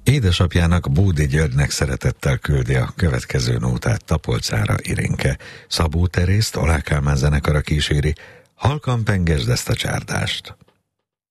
Édesapjának, Bódi Györgynek szeretettel küldi a következő nótát Tapolcára Irinke. Szabó Terészt Alá Kálmán zenekara kíséri. Halkan pengesd ezt a csárdást.